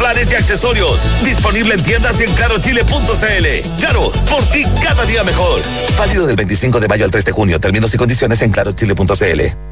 planes y accesorios. Disponible en tiendas y en clarochile.cl. Claro, por ti cada día mejor. Válido del 25 de mayo al 3 de junio. Términos y condiciones en clarochile.cl.